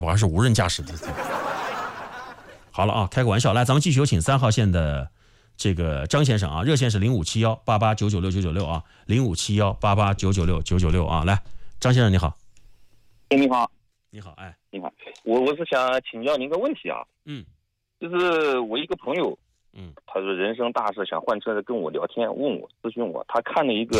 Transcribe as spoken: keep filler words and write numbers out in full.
我还是无人驾驶的。好了啊，开个玩笑，来，咱们继续有请三号线的这个张先生啊，热线是零五七幺八八九九六九九六啊，零五七幺八八九九六九九六啊，来，张先生你好。 你好， 你好，哎， 你好，我我是想请教您个问题啊， 嗯， 就是我一个朋友， 嗯， 他说人生大事想换车，跟我聊天，问我咨询我，他看了一个